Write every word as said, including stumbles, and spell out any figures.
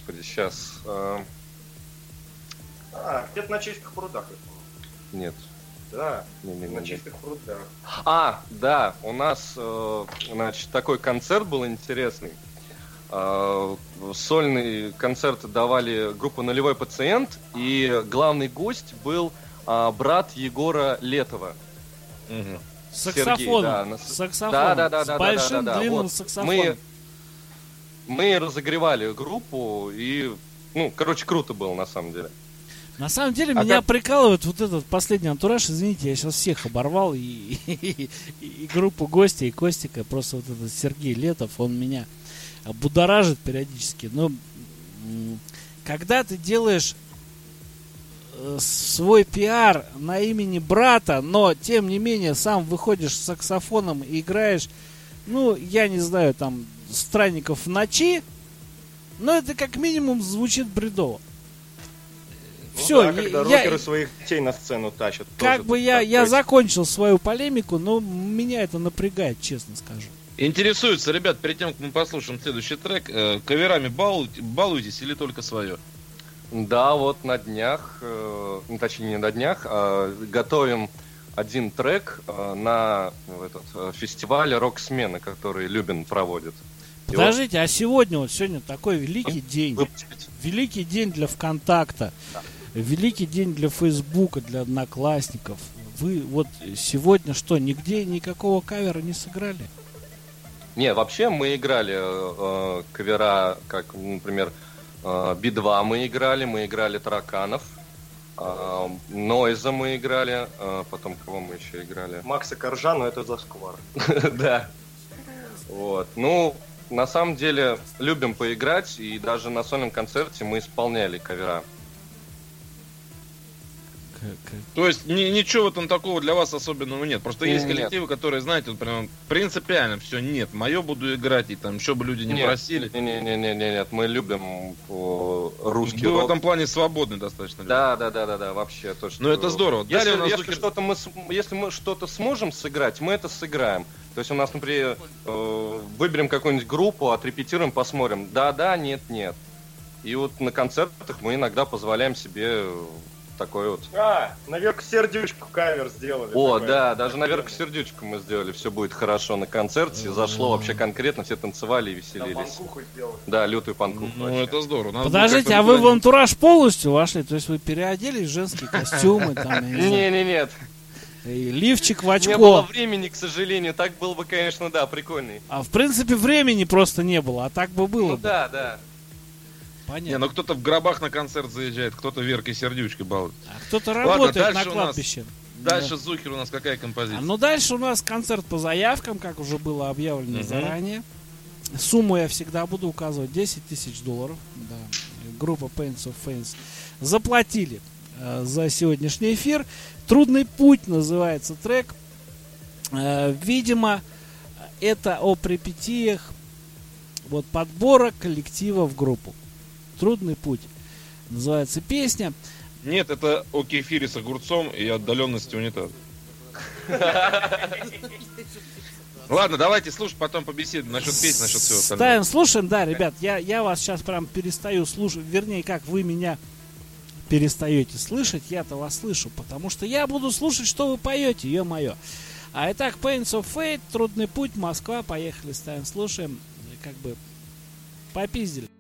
господи, сейчас. А, а где-то на Чистых прудах. Нет. Да, не, не, не, на не. Чистых прудах. А, да, у нас, э, значит, такой концерт был интересный. Э, сольные концерты давали группа «Нулевой пациент», и главный гость был э, брат Егора Летова. Угу. Саксофоном. Сергей, да, на... Саксофоном. Да, да, да, с да, большим да, да, да, длинным вот. саксофоном. Мы, мы разогревали группу, и, ну, короче, круто было на самом деле. На самом деле а меня как... прикалывает вот этот последний антураж. Извините, я сейчас всех оборвал. И, и, и, и группу Гостя, и Костика. Просто вот этот Сергей Летов, он меня будоражит периодически. Но когда ты делаешь свой пиар на имени брата, но тем не менее сам выходишь с саксофоном и играешь, ну, я не знаю, там, «Странников в ночи», но это как минимум звучит бредово. Ну Все, да, когда я, рокеры я, своих детей на сцену тащат. как бы я, я закончил свою полемику, но меня это напрягает, честно скажу. Интересуется, ребят, перед тем, как мы послушаем следующий трек, э, каверами балуете, балуетесь или только свое? Да, вот на днях, э, ну, точнее не на днях, а готовим один трек э, на этот, э, фестивале «Рок-смена», который Любин проводит. Подождите, вот... а сегодня, вот сегодня такой великий день. Выпустить. Великий день для ВКонтакта. Да. Великий день для Фейсбука, для Одноклассников. Вы вот сегодня что, нигде никакого кавера не сыграли? Не, вообще мы играли э, кавера, как, например, э, Би два мы играли, мы играли Тараканов, э, Нойза мы играли, э, потом кого мы еще играли? Макса Коржа, но это зашквар. Да. Вот. Ну, на самом деле, любим поиграть, и даже на сольном концерте мы исполняли кавера. То есть ни, ничего в этом такого для вас особенного нет. Просто есть нет. коллективы, которые, знаете, вот прям принципиально все нет. Мое буду играть, и там еще бы люди не нет, просили. Не, не, не, не, нет, мы любим о, русский Вы рок. в этом плане свободны достаточно. Да, да, да, да, да, вообще то, что. Ну это здорово. Если, Далее у нас если, Зухер... что-то мы, если мы что-то сможем сыграть, мы это сыграем. То есть у нас, например, э, выберем какую-нибудь группу, отрепетируем, посмотрим. Да, да, нет, нет. И вот на концертах мы иногда позволяем себе такой вот. А, наверх сердючку кавер сделали. О, такой. да, даже наверх сердючку мы сделали. Все будет хорошо на концерте. Зашло вообще конкретно, все танцевали и веселились. Да, панкуху сделали. Да, лютую панкуху. Ну вообще. это здорово. Надо подождите, а вы в антураж полностью вошли? То есть вы переоделись в женские костюмы? Не, не, нет. Лифчик в очко. Не было времени, к сожалению. Так было бы, конечно, да, прикольный. А в принципе времени просто не было, а так бы было. Ну бы. да, да. Понятно. Не, ну кто-то в гробах на концерт заезжает, кто-то Веркой Сердючкой балует. А кто-то работает Ладно, на дальше кладбище. У нас, дальше да. Зухер у нас какая композиция? А, ну дальше у нас концерт по заявкам, как уже было объявлено uh-huh. заранее. Сумму я всегда буду указывать: десять тысяч долларов. Да. Группа Pains of Fans заплатили э, за сегодняшний эфир. «Трудный путь» называется трек. Э, видимо, это о припятиях вот, подбора коллектива в группу. «Трудный путь» называется песня. Нет, это о кефире с огурцом и отдаленности унитаза. Ладно, давайте слушать, потом побеседуем насчет песни, насчет всего остального. Ставим, слушаем, да, ребят, я, я вас сейчас прям перестаю слушать, вернее, как вы меня перестаете слышать, я-то вас слышу, потому что я буду слушать, что вы поете, ё-моё. А итак, Pains of Fate, «Трудный путь», Москва, поехали, ставим, слушаем, как бы попиздили.